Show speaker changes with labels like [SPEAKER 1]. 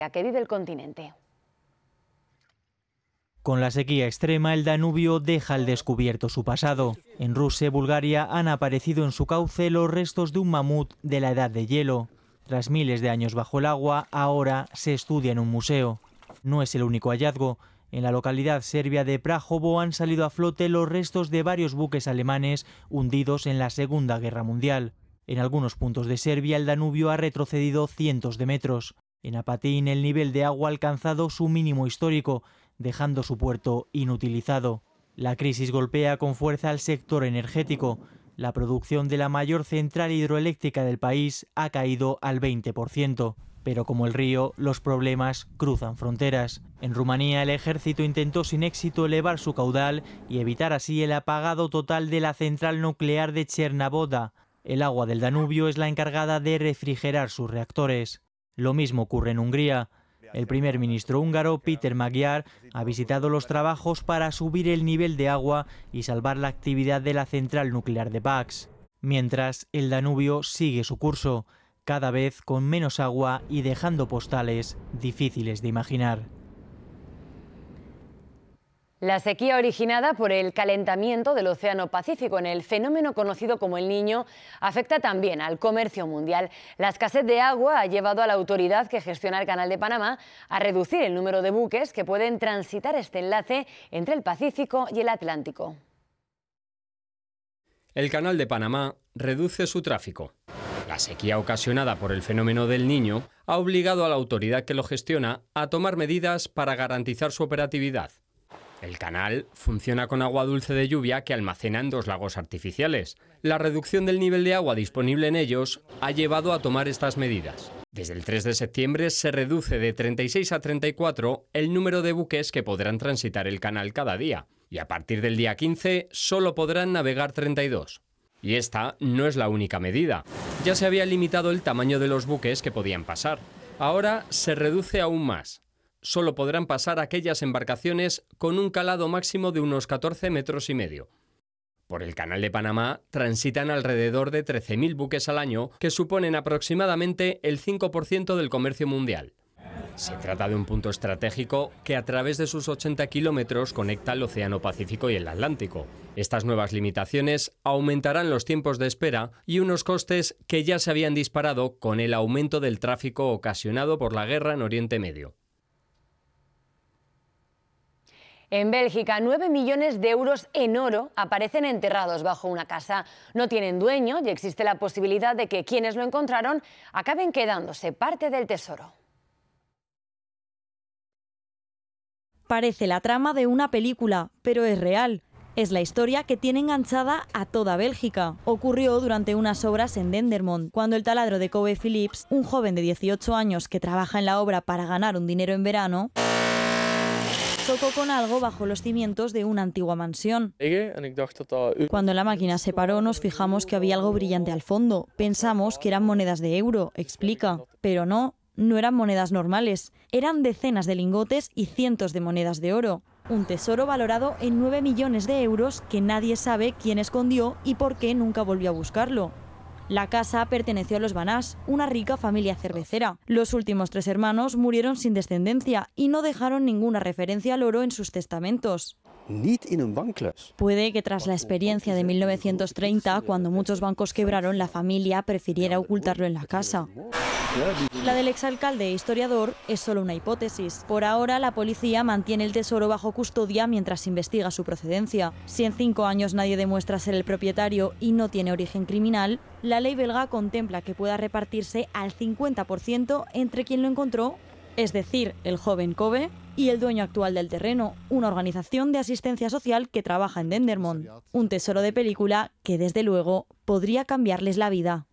[SPEAKER 1] que vive el continente.
[SPEAKER 2] Con la sequía extrema, el Danubio deja al descubierto su pasado. En Rusia y Bulgaria han aparecido en su cauce los restos de un mamut de la edad de hielo. Tras miles de años bajo el agua, ahora se estudia en un museo. No es el único hallazgo. En la localidad serbia de Prahovo han salido a flote los restos de varios buques alemanes hundidos en la Segunda Guerra Mundial. En algunos puntos de Serbia, el Danubio ha retrocedido cientos de metros. En Apatín, el nivel de agua ha alcanzado su mínimo histórico, dejando su puerto inutilizado. La crisis golpea con fuerza al sector energético. La producción de la mayor central hidroeléctrica del país ha caído al 20%. Pero como el río, los problemas cruzan fronteras. En Rumanía, el ejército intentó sin éxito elevar su caudal y evitar así el apagado total de la central nuclear de Chernavoda. El agua del Danubio es la encargada de refrigerar sus reactores. Lo mismo ocurre en Hungría. El primer ministro húngaro, Péter Magyar, ha visitado los trabajos para subir el nivel de agua y salvar la actividad de la central nuclear de Bax. Mientras, el Danubio sigue su curso, cada vez con menos agua y dejando postales difíciles de imaginar.
[SPEAKER 1] La sequía originada por el calentamiento del Océano Pacífico en el fenómeno conocido como El Niño afecta también al comercio mundial. La escasez de agua ha llevado a la autoridad que gestiona el Canal de Panamá a reducir el número de buques que pueden transitar este enlace entre el Pacífico y el Atlántico.
[SPEAKER 3] El Canal de Panamá reduce su tráfico. La sequía ocasionada por el fenómeno del Niño ha obligado a la autoridad que lo gestiona a tomar medidas para garantizar su operatividad. El canal funciona con agua dulce de lluvia que almacena en 2 lagos artificiales. La reducción del nivel de agua disponible en ellos ha llevado a tomar estas medidas. Desde el 3 de septiembre se reduce de 36 a 34 el número de buques que podrán transitar el canal cada día. Y a partir del día 15 solo podrán navegar 32. Y esta no es la única medida. Ya se había limitado el tamaño de los buques que podían pasar. Ahora se reduce aún más. Solo podrán pasar aquellas embarcaciones con un calado máximo de unos 14,5 metros. Por el Canal de Panamá transitan alrededor de 13.000 buques al año, que suponen aproximadamente el 5% del comercio mundial. Se trata de un punto estratégico que a través de sus 80 kilómetros conecta el Océano Pacífico y el Atlántico. Estas nuevas limitaciones aumentarán los tiempos de espera y unos costes que ya se habían disparado con el aumento del tráfico ocasionado por la guerra en Oriente Medio.
[SPEAKER 1] En Bélgica, 9 millones de euros en oro aparecen enterrados bajo una casa. No tienen dueño y existe la posibilidad de que quienes lo encontraron acaben quedándose parte del tesoro.
[SPEAKER 4] Parece la trama de una película, pero es real. Es la historia que tiene enganchada a toda Bélgica. Ocurrió durante unas obras en Dendermonde, cuando el taladro de Kobe Philips, un joven de 18 años que trabaja en la obra para ganar un dinero en verano, chocó con algo bajo los cimientos de una antigua mansión. Cuando la máquina se paró, nos fijamos que había algo brillante al fondo. Pensamos que eran monedas de euro, explica. Pero no eran monedas normales. Eran decenas de lingotes y cientos de monedas de oro. Un tesoro valorado en 9 millones de euros que nadie sabe quién escondió y por qué nunca volvió a buscarlo. La casa perteneció a los Banás, una rica familia cervecera. Los últimos 3 hermanos murieron sin descendencia y no dejaron ninguna referencia al oro en sus testamentos. Puede que tras la experiencia de 1930, cuando muchos bancos quebraron, la familia prefiriera ocultarlo en la casa. La del exalcalde e historiador es solo una hipótesis. Por ahora, la policía mantiene el tesoro bajo custodia mientras investiga su procedencia. Si en 5 años nadie demuestra ser el propietario y no tiene origen criminal, la ley belga contempla que pueda repartirse al 50% entre quien lo encontró, es decir, el joven Kobe, y el dueño actual del terreno, una organización de asistencia social que trabaja en Dendermonde. Un tesoro de película que, desde luego, podría cambiarles la vida.